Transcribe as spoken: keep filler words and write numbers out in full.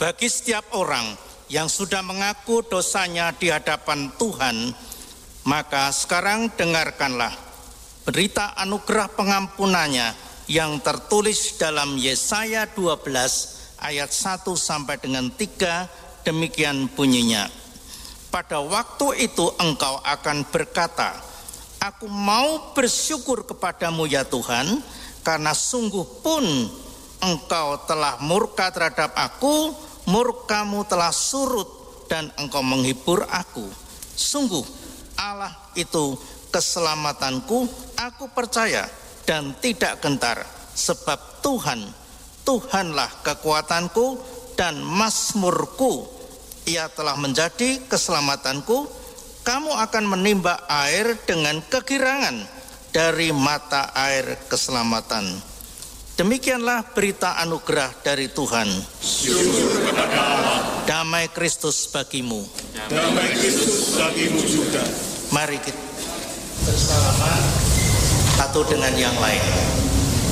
Bagi setiap orang yang sudah mengaku dosanya di hadapan Tuhan, maka sekarang dengarkanlah berita anugerah pengampunannya yang tertulis dalam Yesaya dua belas ayat satu sampai dengan tiga. Demikian bunyinya. Pada waktu itu engkau akan berkata, aku mau bersyukur kepadamu ya Tuhan, karena sungguh pun engkau telah murka terhadap aku, murkamu telah surut dan engkau menghibur aku. Sungguh Allah itu keselamatanku, aku percaya dan tidak gentar, sebab Tuhan, Tuhanlah kekuatanku dan mazmurku. Ia telah menjadi keselamatanku. Kamu akan menimba air dengan kegirangan dari mata air keselamatan. Demikianlah berita anugerah dari Tuhan. Syukur kepada Allah. Damai Kristus bagimu. Damai Kristus bagimu juga. Mari kita bersalaman satu dengan yang lain.